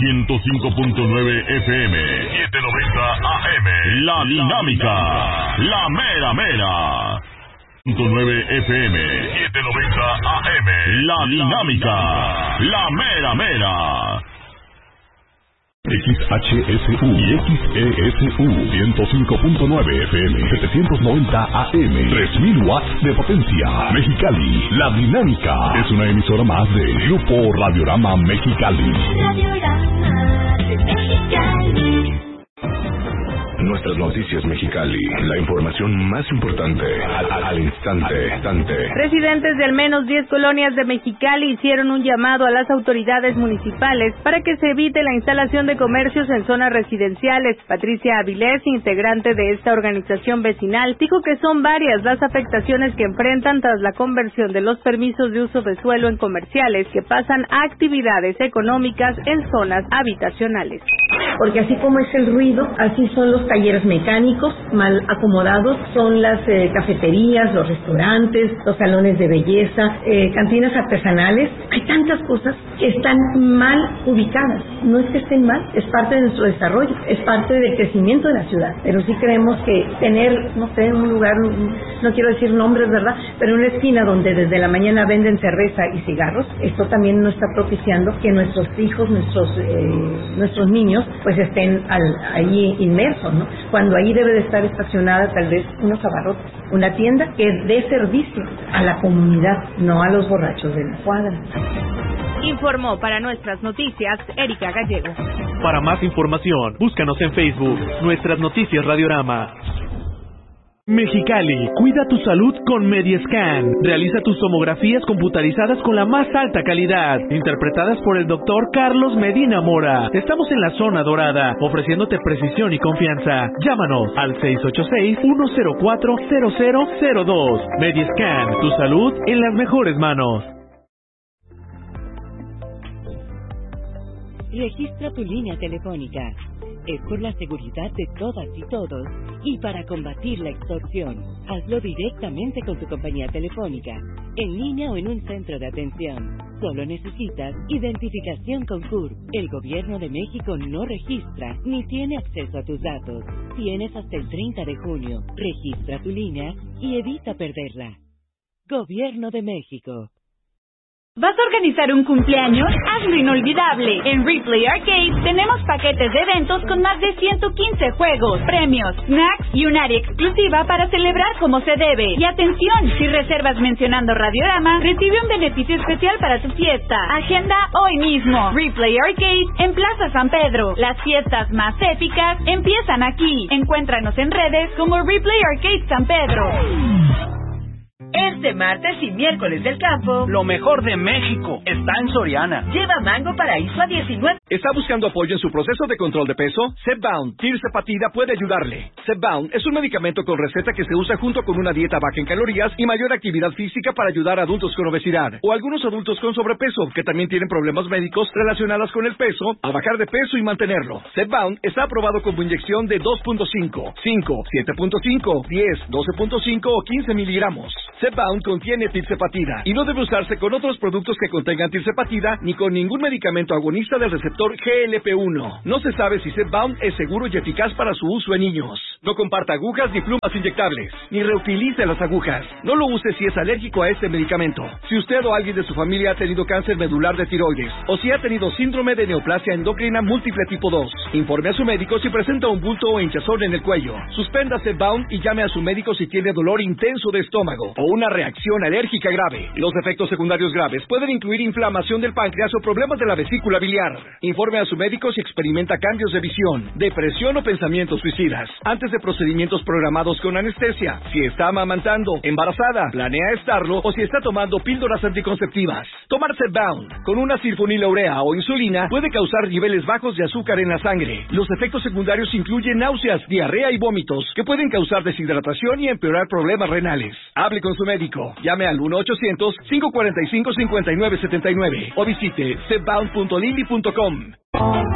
105.9 FM, 790 AM. La Dinámica, la mera mera. 105.9 FM, 790 AM. La Dinámica, la mera mera. XHSU y XESU 105.9 FM, 790 AM, 3000 watts de potencia. Mexicali, La Dinámica es una emisora más de Grupo Radiorama Mexicali. Radiorama de Mexicali. Nuestras noticias Mexicali, la información más importante al instante. Residentes de al menos 10 colonias de Mexicali hicieron un llamado a las autoridades municipales para que se evite la instalación de comercios en zonas residenciales. Patricia Avilés, integrante de esta organización vecinal, dijo que son varias las afectaciones que enfrentan tras la conversión de los permisos de uso de suelo en comerciales que pasan a actividades económicas en zonas habitacionales. Porque así como es el ruido, así son los talleres mecánicos mal acomodados, son las cafeterías, los restaurantes, los salones de belleza, cantinas artesanales. Hay tantas cosas que están mal ubicadas. No es que estén mal, es parte de nuestro desarrollo, es parte del crecimiento de la ciudad. Pero sí creemos que tener, no sé, un lugar, no quiero decir nombres, ¿verdad?, pero una esquina donde desde la mañana venden cerveza y cigarros, esto también no está propiciando que nuestros hijos, nuestros niños, pues estén ahí inmersos, ¿no? Cuando ahí debe de estar estacionada tal vez unos abarrotes, una tienda que dé servicio a la comunidad, no a los borrachos de la cuadra. Informó para nuestras noticias Erika Gallego. Para más información, búscanos en Facebook, Nuestras Noticias Radiorama. Mexicali, cuida tu salud con Mediascan. Realiza tus tomografías computarizadas con la más alta calidad, interpretadas por el doctor Carlos Medina Mora. Estamos en la zona dorada, ofreciéndote precisión y confianza. Llámanos al 686-104-0002. Mediascan, tu salud en las mejores manos. Registra tu línea telefónica. Es por la seguridad de todas y todos y para combatir la extorsión. Hazlo directamente con tu compañía telefónica, en línea o en un centro de atención. Solo necesitas identificación con CURP. El Gobierno de México no registra ni tiene acceso a tus datos. Tienes hasta el 30 de junio. Registra tu línea y evita perderla. Gobierno de México. ¿Vas a organizar un cumpleaños? Hazlo inolvidable. En Ripley Arcade tenemos paquetes de eventos con más de 115 juegos, premios, snacks y un área exclusiva para celebrar como se debe. Y atención, si reservas mencionando Radiorama, recibe un beneficio especial para tu fiesta. Agenda hoy mismo. Ripley Arcade en Plaza San Pedro. Las fiestas más épicas empiezan aquí. Encuéntranos en redes como Ripley Arcade San Pedro. Este martes y miércoles del campo, lo mejor de México está en Soriana. Lleva Mango Paraíso a 19. ¿Está buscando apoyo en su proceso de control de peso? Zepbound Tirzepatida puede ayudarle. Zepbound es un medicamento con receta que se usa junto con una dieta baja en calorías y mayor actividad física para ayudar a adultos con obesidad o algunos adultos con sobrepeso que también tienen problemas médicos relacionados con el peso, a bajar de peso y mantenerlo. Zepbound está aprobado como inyección de 2.5, 5, 7.5, 10, 12.5 o 15 miligramos. Zepbound contiene tirzepatida y no debe usarse con otros productos que contengan tirzepatida ni con ningún medicamento agonista del receptor GLP-1. No se sabe si Zepbound es seguro y eficaz para su uso en niños. No comparta agujas ni plumas inyectables, ni reutilice las agujas. No lo use si es alérgico a este medicamento. Si usted o alguien de su familia ha tenido cáncer medular de tiroides o si ha tenido síndrome de neoplasia endocrina múltiple tipo 2, informe a su médico si presenta un bulto o hinchazón en el cuello. Suspenda Zepbound y llame a su médico si tiene dolor intenso de estómago o una reacción alérgica grave. Los efectos secundarios graves pueden incluir inflamación del páncreas o problemas de la vesícula biliar. Informe a su médico si experimenta cambios de visión, depresión o pensamientos suicidas. Antes de procedimientos programados con anestesia. Si está amamantando, embarazada, planea estarlo o si está tomando píldoras anticonceptivas. Tomar Zepbound con una sulfonilurea o insulina puede causar niveles bajos de azúcar en la sangre. Los efectos secundarios incluyen náuseas, diarrea y vómitos que pueden causar deshidratación y empeorar problemas renales. Hable con su médico. Llame al 1-800-545-5979 o visite zepbound.lilly.com.